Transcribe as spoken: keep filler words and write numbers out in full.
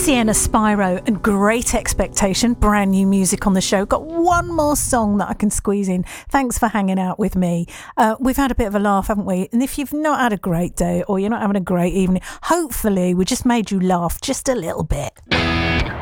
Sienna Spyro and Great Expectation, brand new music on the show. Got one more song that I can squeeze in. Thanks for hanging out with me. Uh, we've had a bit of a laugh, haven't we? And if you've not had a great day or you're not having a great evening, hopefully we just made you laugh just a little bit.